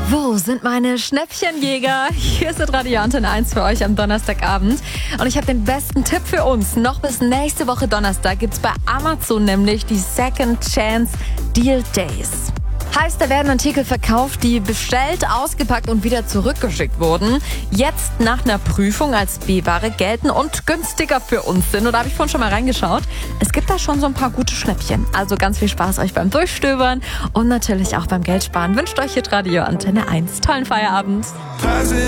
Wo sind meine Schnäppchenjäger? Hier ist Radio Antenne 1 für euch am Donnerstagabend. Und ich habe den besten Tipp für uns. Noch bis nächste Woche Donnerstag gibt's bei Amazon nämlich die Second Chance Deal Days. Heißt, da werden Artikel verkauft, die bestellt, ausgepackt und wieder zurückgeschickt wurden, jetzt nach einer Prüfung als B-Ware gelten und günstiger für uns sind. Und da habe ich vorhin schon mal reingeschaut. Es gibt da schon so ein paar gute Schnäppchen. Also ganz viel Spaß euch beim Durchstöbern und natürlich auch beim Geldsparen. Wünscht euch hier Radio Antenne 1. Tollen Feierabend.